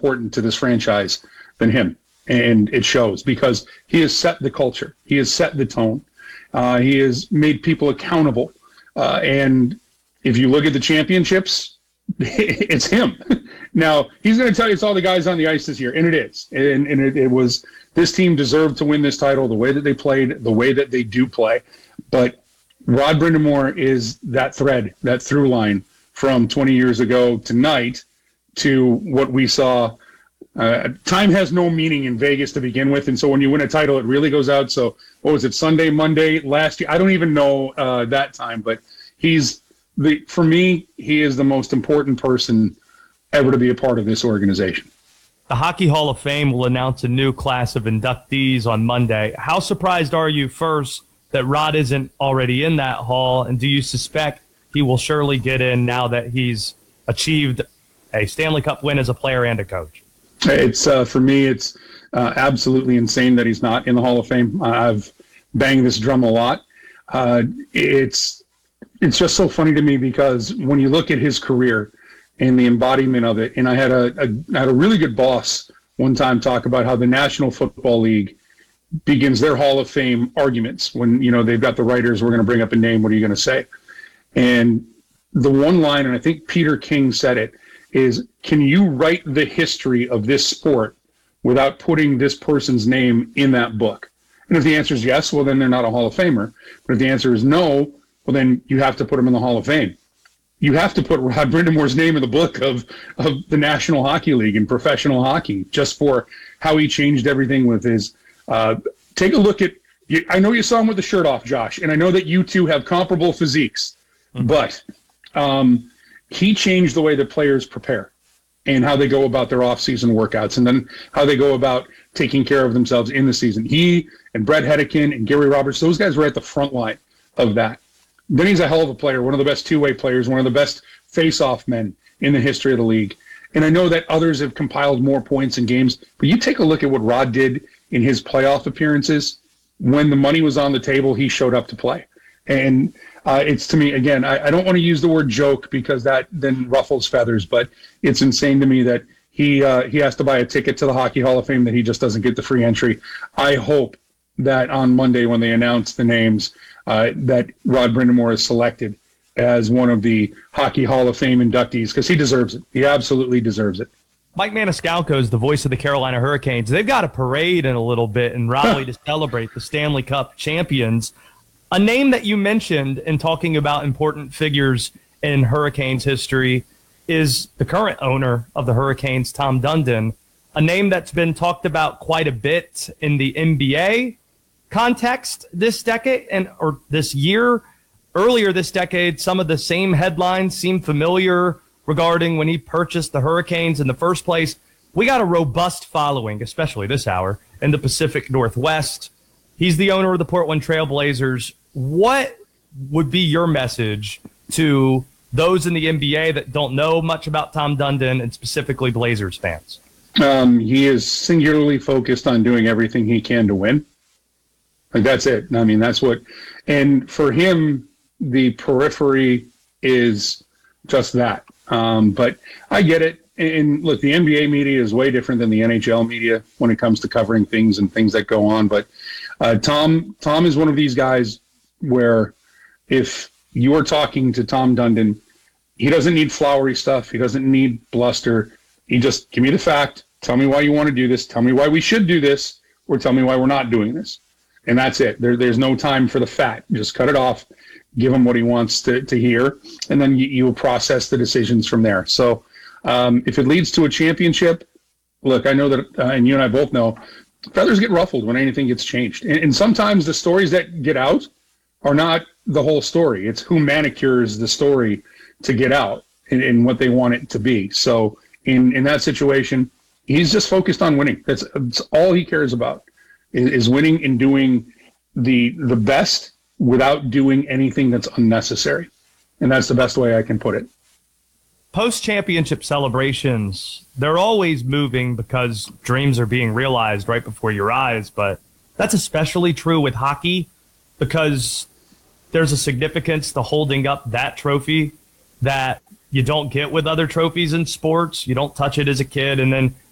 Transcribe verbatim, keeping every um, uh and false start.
important to this franchise than him. And it shows because he has set the culture. He has set the tone. Uh, he has made people accountable. Uh, and if you look at the championships, it's him. Now, he's going to tell you it's all the guys on the ice this year, and it is. And, and it, it was this team deserved to win this title the way that they played, the way that they do play. But Rod Brind'Amour is that thread, that through line from twenty years ago tonight to what we saw. Uh, time has no meaning in Vegas to begin with, and so when you win a title, it really goes out. So what was it, Sunday, Monday, last year? I don't even know uh, that time, but he's the for me, he is the most important person ever to be a part of this organization. The Hockey Hall of Fame will announce a new class of inductees on Monday. How surprised are you, first, that Rod isn't already in that hall, and do you suspect he will surely get in now that he's achieved a Stanley Cup win as a player and a coach? It's uh, for me, it's uh, absolutely insane that he's not in the Hall of Fame. I've banged this drum a lot. Uh, it's it's just so funny to me because when you look at his career and the embodiment of it, and I had a, a I had a really good boss one time talk about how the National Football League begins their Hall of Fame arguments when, you know, they've got the writers, we're going to bring up a name, what are you going to say? And the one line, and I think Peter King said it, is, can you write the history of this sport without putting this person's name in that book? And if the answer is yes, well, then they're not a Hall of Famer. But if the answer is no, well, then you have to put them in the Hall of Fame. You have to put Rod Brind'Amour's name in the book of, of the National Hockey League and professional hockey, just for how he changed everything with his uh, – take a look at – I know you saw him with the shirt off, Josh, and I know that you two have comparable physiques, mm-hmm. but um, – he changed the way that players prepare and how they go about their off-season workouts and then how they go about taking care of themselves in the season. He and Brett Hedican and Gary Roberts, those guys were at the front line of that. Then he's a hell of a player, one of the best two-way players, one of the best face-off men in the history of the league. And I know that others have compiled more points in games, but you take a look at what Rod did in his playoff appearances. When the money was on the table, he showed up to play. And uh, it's, to me, again, I, I don't want to use the word joke because that then ruffles feathers, but it's insane to me that he uh, he has to buy a ticket to the Hockey Hall of Fame, that he just doesn't get the free entry. I hope that on Monday when they announce the names, uh, that Rod Brind'Amour is selected as one of the Hockey Hall of Fame inductees because he deserves it. He absolutely deserves it. Mike Maniscalco is the voice of the Carolina Hurricanes. They've got a parade in a little bit in Raleigh to celebrate the Stanley Cup champions. A name that you mentioned in talking about important figures in Hurricanes history is the current owner of the Hurricanes, Tom Dundon, a name that's been talked about quite a bit in the N B A context this decade and or this year. Earlier this decade, some of the same headlines seem familiar regarding when he purchased the Hurricanes in the first place. We got a robust following, especially this hour, in the Pacific Northwest. He's the owner of the Portland Trail Blazers. What would be your message to those in the N B A that don't know much about Tom Dundon and specifically Blazers fans? Um, he is singularly focused on doing everything he can to win. Like, that's it. I mean, that's what, and for him, the periphery is just that. Um, but I get it. And look, the N B A media is way different than the N H L media when it comes to covering things and things that go on. But uh, Tom, Tom is one of these guys where if you're talking to Tom Dundon, he doesn't need flowery stuff. He doesn't need bluster. He just, give me the fact. Tell me why you want to do this. Tell me why we should do this, or tell me why we're not doing this. And that's it. There, there's no time for the fat. Just cut it off. Give him what he wants to, to hear, and then you, you'll process the decisions from there. So um, if it leads to a championship, look, I know that, uh, and you and I both know, feathers get ruffled when anything gets changed. And, and sometimes the stories that get out are not the whole story. It's who manicures the story to get out and, and what they want it to be. So in, in that situation, he's just focused on winning. That's, that's all he cares about is, is winning and doing the the best without doing anything that's unnecessary. And that's the best way I can put it. Post-championship celebrations, they're always moving because dreams are being realized right before your eyes. But that's especially true with hockey because there's a significance to holding up that trophy that you don't get with other trophies in sports. You don't touch it as a kid, and then